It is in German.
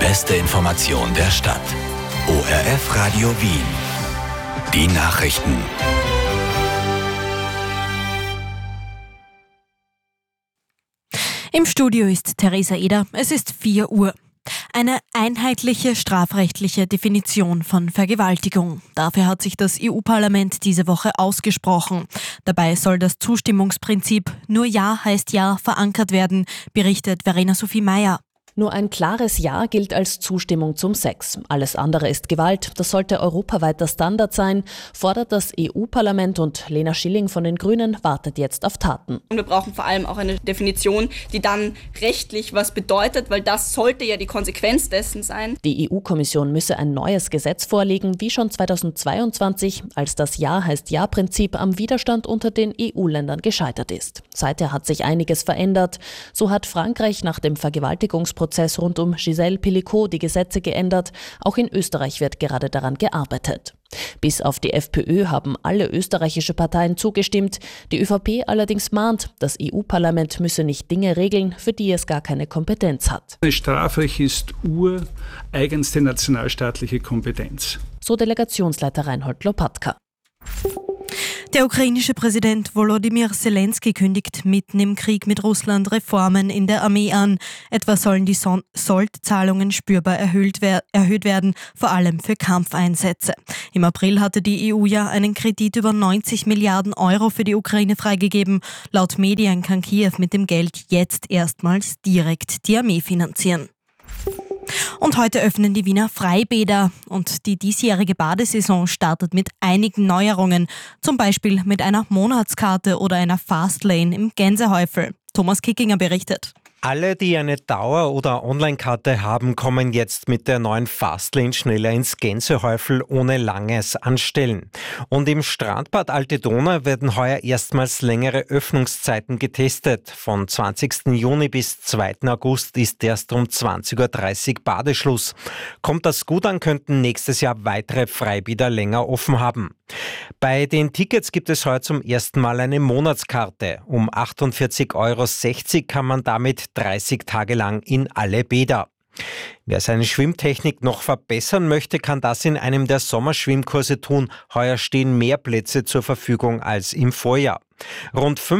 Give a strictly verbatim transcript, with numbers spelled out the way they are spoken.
beste Information der Stadt. O R F Radio Wien. Die Nachrichten. Im Studio ist Theresa Eder. Es ist vier Uhr. Eine einheitliche strafrechtliche Definition von Vergewaltigung. Dafür hat sich das E U-Parlament diese Woche ausgesprochen. Dabei soll das Zustimmungsprinzip nur Ja heißt Ja verankert werden, berichtet Verena Sophie Meyer. Nur ein klares Ja gilt als Zustimmung zum Sex. Alles andere ist Gewalt. Das sollte europaweit der Standard sein, fordert das E U-Parlament, und Lena Schilling von den Grünen wartet jetzt auf Taten. Wir brauchen vor allem auch eine Definition, die dann rechtlich was bedeutet, weil das sollte ja die Konsequenz dessen sein. Die E U-Kommission müsse ein neues Gesetz vorlegen, wie schon zweitausendzweiundzwanzig, als das Ja heißt Ja-Prinzip am Widerstand unter den E U-Ländern gescheitert ist. Seither hat sich einiges verändert. So hat Frankreich nach dem Vergewaltigungsprozess rund um Gisèle Pelicot die Gesetze geändert. Auch in Österreich wird gerade daran gearbeitet. Bis auf die FPÖ haben alle österreichische Parteien zugestimmt. Die ÖVP allerdings mahnt, das E U-Parlament müsse nicht Dinge regeln, für die es gar keine Kompetenz hat. Das Strafrecht ist ureigenste nationalstaatliche Kompetenz. So Delegationsleiter Reinhold Lopatka. Der ukrainische Präsident Volodymyr Zelensky kündigt mitten im Krieg mit Russland Reformen in der Armee an. Etwa sollen die Son- Soldzahlungen spürbar erhöht, wer- erhöht werden, vor allem für Kampfeinsätze. Im April hatte die E U ja einen Kredit über neunzig Milliarden Euro für die Ukraine freigegeben. Laut Medien kann Kiew mit dem Geld jetzt erstmals direkt die Armee finanzieren. Und heute öffnen die Wiener Freibäder, und die diesjährige Badesaison startet mit einigen Neuerungen, zum Beispiel mit einer Monatskarte oder einer Fastlane im Gänsehäufel. Thomas Kickinger berichtet. Alle, die eine Dauer- oder Online-Karte haben, kommen jetzt mit der neuen Fastlane schneller ins Gänsehäufel ohne langes Anstellen. Und im Strandbad Alte Donau werden heuer erstmals längere Öffnungszeiten getestet. Von zwanzigsten Juni bis zweiten August ist erst um zwanzig Uhr dreißig Badeschluss. Kommt das gut an, könnten nächstes Jahr weitere Freibäder länger offen haben. Bei den Tickets gibt es heute zum ersten Mal eine Monatskarte. Um achtundvierzig Euro sechzig kann man damit dreißig Tage lang in alle Bäder. Wer seine Schwimmtechnik noch verbessern möchte, kann das in einem der Sommerschwimmkurse tun. Heuer stehen mehr Plätze zur Verfügung als im Vorjahr. Rund